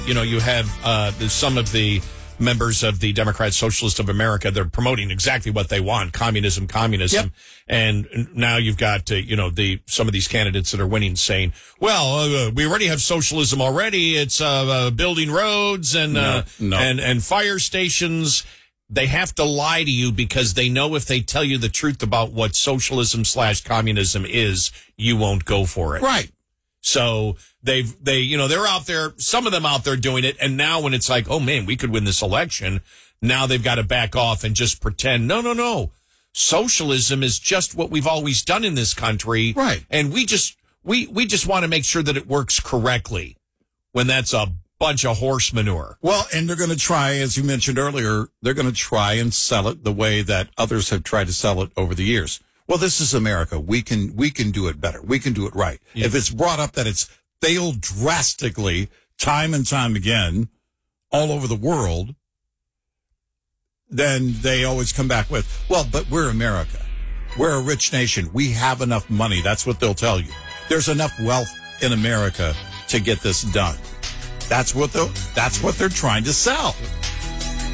you have some of the members of the Democrat Socialist of America, they're promoting exactly what they want, communism. Yep. And now you've got, some of these candidates that are winning saying, well, we already have socialism already. It's building roads and fire stations. They have to lie to you because they know if they tell you the truth about what socialism/communism is, you won't go for it. Right. So they're out there, some of them out there doing it. And now when it's like, oh man, we could win this election. Now they've got to back off and just pretend. No. Socialism is just what we've always done in this country. Right. And we just want to make sure that it works correctly when that's a bunch of horse manure. Well, and they're going to try, as you mentioned earlier, they're going to try and sell it the way that others have tried to sell it over the years. Well, this is America. We can do it better. We can do it right. Yeah. If it's brought up that it's failed drastically time and time again all over the world, then they always come back with, well, but we're America. We're a rich nation. We have enough money. That's what they'll tell you. There's enough wealth in America to get this done. That's what they're trying to sell.